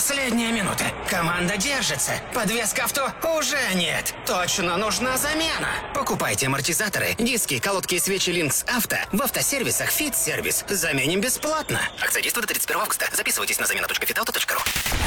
Последняя минута. Команда держится. Подвеска авто уже нет. Точно нужна замена. Покупайте амортизаторы, диски, колодки и свечи Lynx Авто в автосервисах Fit Service. Заменим бесплатно. Акция действует до 31 августа. Записывайтесь на замена.fitauto.ru.